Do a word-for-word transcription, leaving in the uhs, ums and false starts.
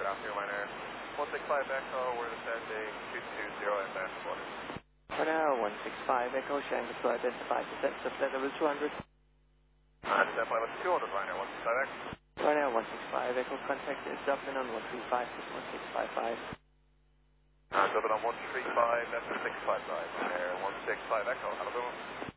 Good afternoon, Ryanair. one six five Echo, we're descending two two zero inbound quarters. Ryanair one six five Echo, Shanghai to identify descent of level two hundred. And descent level two hundred, Ryanair one six five Echo. Ryanair one six five Echo, contact is Dublin on one three five six one six five five. And Dublin on one three five, that's six five five. Ryanair one six five Echo, have a good one.